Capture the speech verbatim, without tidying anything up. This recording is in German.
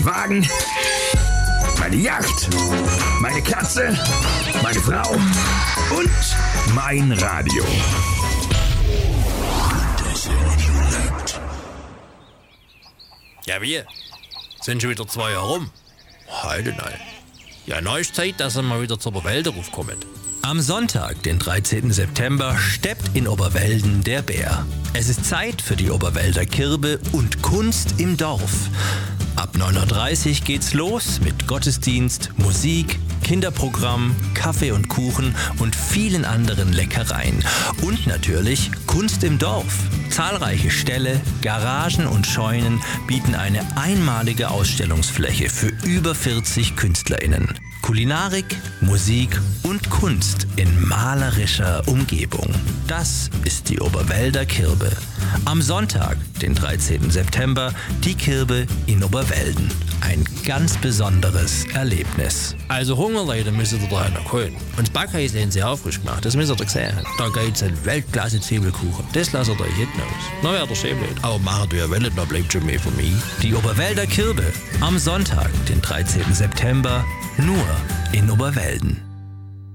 Wagen, meine Yacht, meine Katze, meine Frau und mein Radio. Ja, wie? Sind schon wieder zwei Jahre rum? Heute nein. Ja, neu ist Zeit, dass er mal wieder zur Oberwälder raufkommt. Am Sonntag, den dreizehnten September, steppt in Oberwelden der Bär. Es ist Zeit für die Oberwälder Kirbe und Kunst im Dorf. Ab neun Uhr dreißig geht's los mit Gottesdienst, Musik, Kinderprogramm, Kaffee und Kuchen und vielen anderen Leckereien. Und natürlich Kunst im Dorf. Zahlreiche Ställe, Garagen und Scheunen bieten eine einmalige Ausstellungsfläche für über vierzig KünstlerInnen. Kulinarik, Musik und Kunst in malerischer Umgebung. Das ist die Oberwälder Kirbe. Am Sonntag, den dreizehnten September, die Kirbe in Oberwelden. Ein ganz besonderes Erlebnis. Also Hungerleute müssen ihr da noch holen. Und das Backhaus haben sie auch frisch gemacht, das müsst ihr sehen. Da gibt's einen Weltklasse-Zwiebelkuchen. Das lasst ihr euch hinten aus. Na ja, der Schämlet. Aber macht ihr wollt, da bleibt schon mehr von mir. Die Oberwälder Kirbe. Am Sonntag, den dreizehnten September, nur in Oberwelden.